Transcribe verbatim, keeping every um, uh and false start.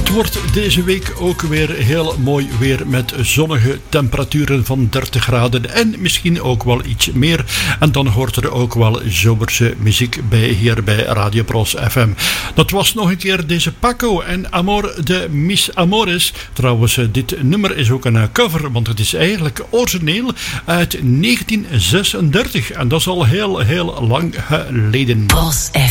Het wordt deze week ook weer heel mooi weer met zonnige temperaturen van dertig graden en misschien ook wel iets meer. En dan hoort er ook wel zomerse muziek bij hier bij Radio Pros F M. Dat was nog een keer deze Paco en Amor de Mis Amores. Trouwens, dit nummer is ook een cover, want het is eigenlijk origineel uit negentien zesendertig. En dat is al heel, heel lang geleden. Pros F M.